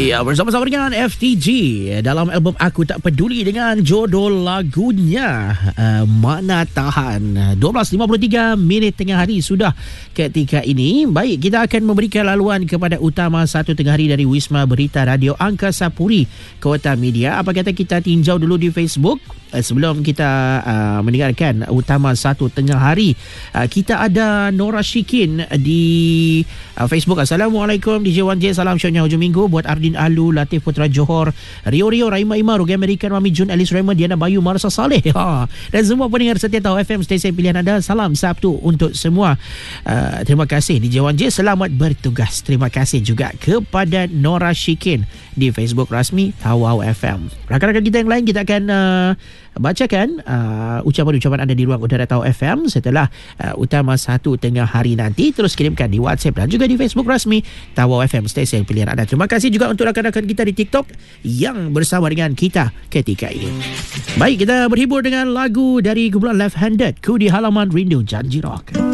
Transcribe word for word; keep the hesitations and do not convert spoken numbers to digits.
Ya, bersama-sama dengan F T G dalam album Aku Tak Peduli dengan jodoh lagunya uh, Mana Tahan. dua belas lima puluh tiga minit tengah hari sudah ketika ini. Baik, kita akan memberikan laluan kepada utama satu tengah hari dari Wisma Berita Radio Angkasa Puri Kota Media. Apa kata kita tinjau dulu di Facebook uh, sebelum kita uh, mendengarkan utama satu tengah hari. Uh, kita ada Nora Shikin di uh, Facebook. Assalamualaikum D J wan J, salam syoknya hujung minggu buat Ardin Alu, Latif Putra Johor, Rio Rio, Raima Ima, Rugi American, Mami Jun, Alice Raymond, Diana Bayu, Marsa Saleh, ha. Dan semua pendengar setia Tahu F M, stesen pilihan anda. Salam Sabtu untuk semua. uh, Terima kasih D J wan J, selamat bertugas. Terima kasih juga kepada Nora Shikin di Facebook rasmi Tahu F M. Rakan-rakan kita yang lain, kita akan uh, bacakan uh, ucapan-ucapan anda di ruang udara Tahu F M setelah uh, utama satu tengah hari nanti. Terus kirimkan di WhatsApp dan juga di Facebook rasmi Tahu F M, stesen pilihan anda. Terima kasih juga untuk rakan-rakan kita di TikTok yang bersama dengan kita ketika ini. Baik, kita berhibur dengan lagu dari kumpulan Left Handed, Ku di Halaman Rindu Janji Rock.